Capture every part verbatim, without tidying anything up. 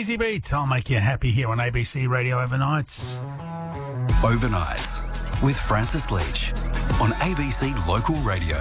Easy Beats. I'll make you happy here on A B C Radio Overnights. Overnights with Francis Leach on A B C Local Radio.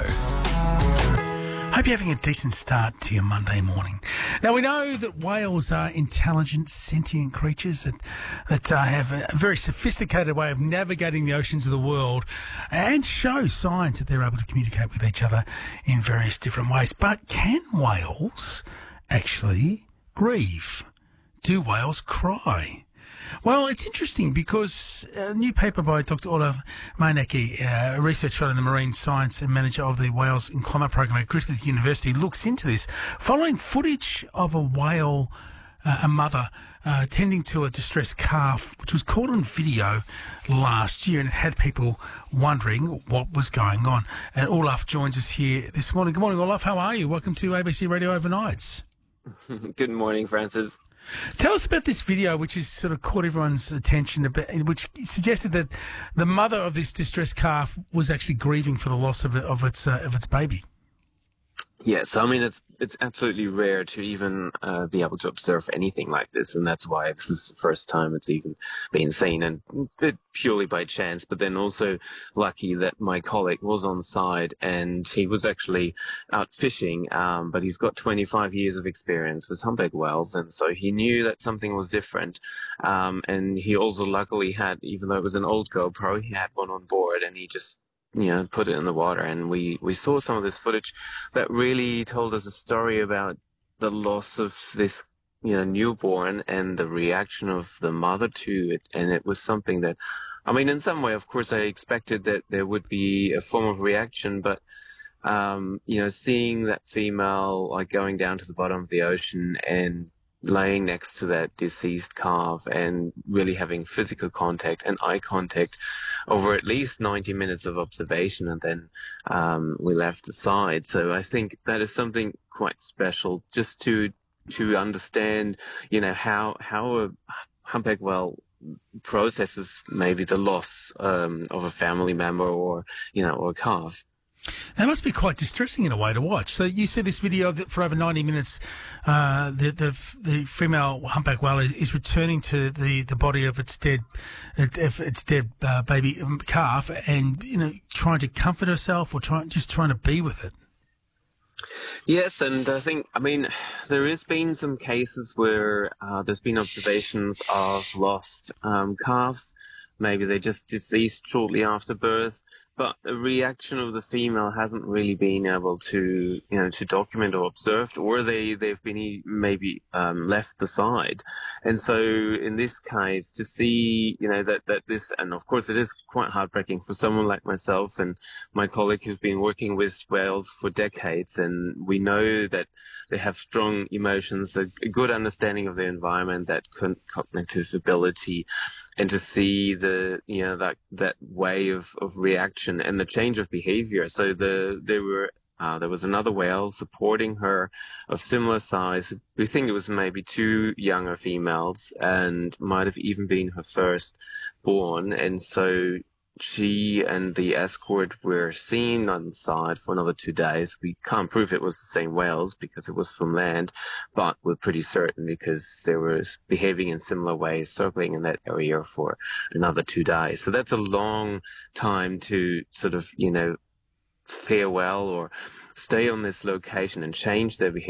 Hope you're having a decent start to your Monday morning. Now, we know that whales are intelligent, sentient creatures that, that uh, have a very sophisticated way of navigating the oceans of the world and show signs that they're able to communicate with each other in various different ways. But can whales actually grieve? Do whales cry? Well, it's interesting because a new paper by Doctor Olaf Meinecke, uh, a research fellow in the marine science and manager of the Whales and Climate Program at Griffith University, looks into this, following footage of a whale, uh, a mother, uh, tending to a distressed calf, which was caught on video last year, and it had people wondering what was going on. And Olaf joins us here this morning. Good morning, Olaf. How are you? Welcome to A B C Radio Overnights. Good morning, Francis. Tell us about this video, which has sort of caught everyone's attention, which suggested that the mother of this distressed calf was actually grieving for the loss of, of its uh, of its baby. Yes, I mean, it's it's absolutely rare to even uh, be able to observe anything like this, and that's why this is the first time it's even been seen, and it, purely by chance, but then also lucky that my colleague was on site, and he was actually out fishing, um, but he's got twenty-five years of experience with humpback whales, and so he knew that something was different, um, and he also luckily had, even though it was an old GoPro, he had one on board, and he just you know, put it in the water, and we, we saw some of this footage that really told us a story about the loss of this, you know, newborn and the reaction of the mother to it. And it was something that, I mean, in some way, of course, I expected that there would be a form of reaction, but, um, you know, seeing that female, like, going down to the bottom of the ocean and laying next to that deceased calf and really having physical contact and eye contact over at least ninety minutes of observation, and then um, we left aside. So I think that is something quite special, just to to understand, you know, how how a humpback whale processes maybe the loss um, of a family member or, you know, or a calf. That must be quite distressing in a way to watch. So you see this video that for over ninety minutes, uh, the, the the female humpback whale is, is returning to the, the body of its dead, its, its dead uh, baby calf, and you know, trying to comfort herself or trying just trying to be with it. Yes, and I think, I mean, there has been some cases where uh, there's been observations of lost um, calves. Maybe they just deceased shortly after birth, but the reaction of the female hasn't really been able to, you know, to document or observed, or they, they've been maybe um, left the side. And so in this case, to see, you know, that, that this, and of course it is quite heartbreaking for someone like myself and my colleague who've been working with whales for decades, and we know that they have strong emotions, a, a good understanding of the environment, that con- cognitive ability, and to see the, you know, that, that way of, of reaction and the change of behavior. So the, there were, uh, there was another whale supporting her of similar size. We think it was maybe two younger females and might have even been her first born. And so she and the escort were seen on site for another two days. We can't prove it was the same whales because it was from land, but we're pretty certain because they were behaving in similar ways, circling in that area for another two days. So that's a long time to sort of, you know, farewell or stay on this location and change their behavior.